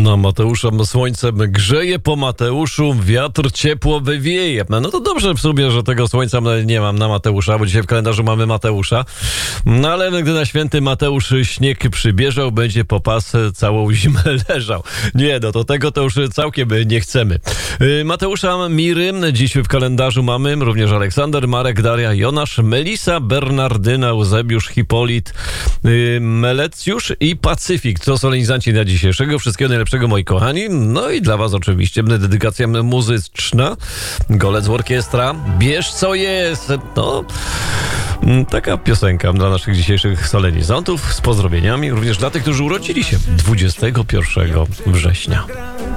Na Mateusza słońcem grzeje, po Mateuszu wiatr ciepło wywieje. No to dobrze w sumie, że tego słońca nie mam na Mateusza, bo dzisiaj w kalendarzu mamy Mateusza. No ale gdy na święty Mateusz śnieg przybieżał, będzie po pas całą zimę leżał. Nie, no to tego to już całkiem nie chcemy. Mateusza, Miry, dziś w kalendarzu mamy również Aleksander, Marek, Daria, Jonasz, Melisa, Bernardyna, Eusebiusz, Hipolit, Melecjusz i Pacyfik. To solenizanci na dzisiejszego. Wszystkiego najlepszego, moi kochani. No i dla was oczywiście dedykacja muzyczna. Golec Orkiestra. Bierz co jest. No, taka piosenka dla naszych dzisiejszych solenizantów z pozdrowieniami również dla tych, którzy urodzili się 21 września.